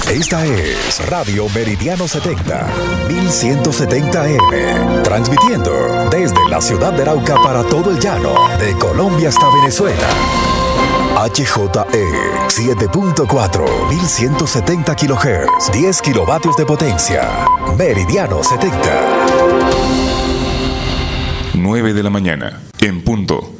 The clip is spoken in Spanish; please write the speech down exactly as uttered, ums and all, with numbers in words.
Esta es Radio Meridiano setenta, mil ciento setenta A M, transmitiendo desde la ciudad de Arauca para todo el llano, de Colombia hasta Venezuela. H J E siete punto cuatro, mil ciento setenta kilohertz, diez kilovatios de potencia. Meridiano setenta. nueve de la mañana, en punto.